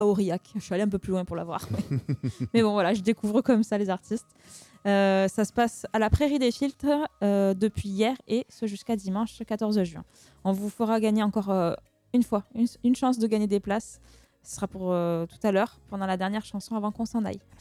à Aurillac. Je suis allée un peu plus loin pour la voir. Mais bon, voilà, je découvre comme ça les artistes. Ça se passe à la Prairie des Filtres depuis hier et ce jusqu'à dimanche 14 juin. On vous fera gagner encore une chance de gagner des places. Ce sera pour tout à l'heure, pendant la dernière chanson avant qu'on s'en aille.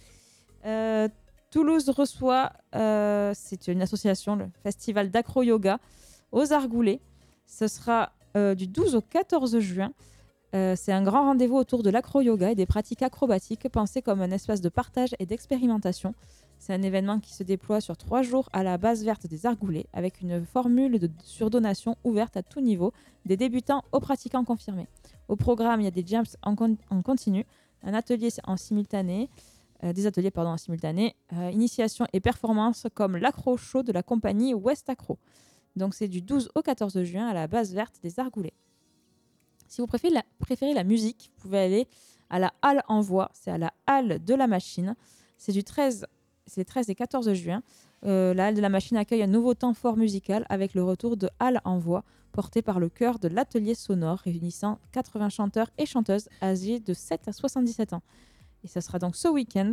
Toulouse reçoit, c'est une association, le Festival d'Acro-Yoga aux Argoulets. Ce sera du 12 au 14 juin. C'est un grand rendez-vous autour de l'acro-yoga et des pratiques acrobatiques pensées comme un espace de partage et d'expérimentation. C'est un événement qui se déploie sur 3 jours à la base verte des Argoulets avec une formule de surdonation ouverte à tout niveau, des débutants aux pratiquants confirmés. Au programme, il y a des jams en continu, un atelier en simultané, des ateliers en simultané, initiation et performance comme l'acro show de la compagnie West Acro. Donc c'est du 12 au 14 juin à la base verte des Argoulets. Si vous préférez la musique, vous pouvez aller à la Halle Envoi, c'est à la Halle de la Machine. C'est les 13 et 14 juin. La Halle de la Machine accueille un nouveau temps fort musical avec le retour de Halle Envoi, porté par le chœur de l'Atelier Sonore, réunissant 80 chanteurs et chanteuses âgés de 7 à 77 ans. Et ça sera donc ce week-end,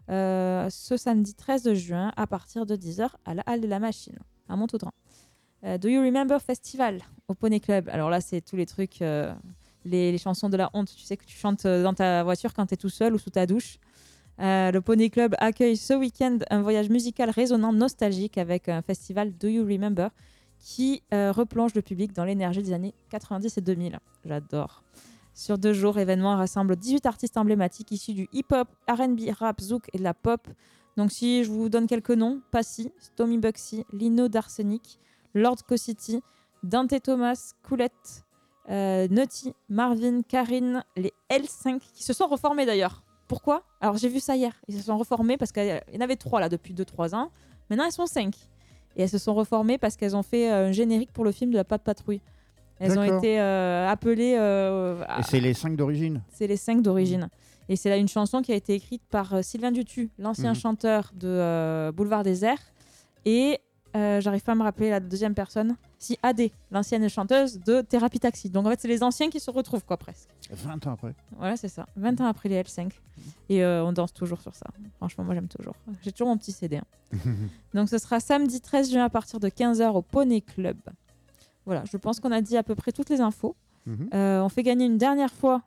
ce samedi 13 juin, à partir de 10h à la Halle de la Machine, à Montaudran. Do You Remember Festival au Poney Club. Alors là, c'est tous les trucs, les chansons de la honte, tu sais, que tu chantes dans ta voiture quand tu es tout seul ou sous ta douche. Le Poney Club accueille ce week-end un voyage musical résonnant, nostalgique, avec un festival Do You Remember qui replonge le public dans l'énergie des années 90 et 2000. J'adore. Sur 2 jours, l'événement rassemble 18 artistes emblématiques issus du hip-hop, R&B, rap, zouk et de la pop. Donc si je vous donne quelques noms, Passy, Stomy Bugsy, Lino d'Arsenic, Lord City, Dante Thomas, Coolette, Nutty, Marvin, Karine, les L5 qui se sont reformés d'ailleurs. Pourquoi ? Alors j'ai vu ça hier. Ils se sont reformés parce qu'il y en avait 3 là depuis 2-3 ans. Maintenant elles sont 5. Et elles se sont reformées parce qu'elles ont fait un générique pour le film de la Patte Patrouille. Elles ont été appelées... Et c'est les 5 d'origine ? C'est les 5 d'origine. Et c'est là une chanson qui a été écrite par Sylvain Dutu, l'ancien chanteur de Boulevard Désert. Et j'arrive pas à me rappeler la deuxième personne. Si, Adé, l'ancienne chanteuse de Thérapie Taxi. Donc en fait, c'est les anciens qui se retrouvent, quoi, presque. 20 ans après. Voilà, c'est ça. 20 ans après les L5. Et on danse toujours sur ça. Franchement, moi, j'aime toujours. J'ai toujours mon petit CD. Hein. Donc ce sera samedi 13 juin à partir de 15h au Poney Club. Voilà, je pense qu'on a dit à peu près toutes les infos. On fait gagner une dernière fois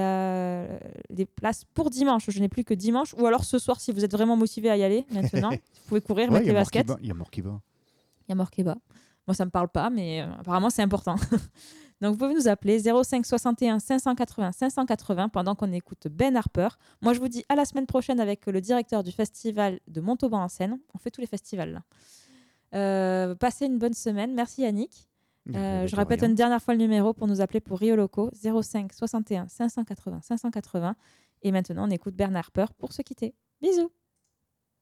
les places pour dimanche. Je n'ai plus que dimanche. Ou alors ce soir, si vous êtes vraiment motivé à y aller maintenant, vous pouvez courir, mettre les baskets. Il y a Morkiba. Il y a Morkiba. Moi, ça ne me parle pas, mais apparemment, c'est important. Donc, vous pouvez nous appeler 05 61 580 580 pendant qu'on écoute Ben Harper. Moi, je vous dis à la semaine prochaine avec le directeur du festival de Montauban en Seine. On fait tous les festivals, là. Passez une bonne semaine. Merci, Yannick. Je répète une dernière fois le numéro pour nous appeler pour Rio Loco, 05 61 580 580. Et maintenant, on écoute Ben Harper pour se quitter. Bisous.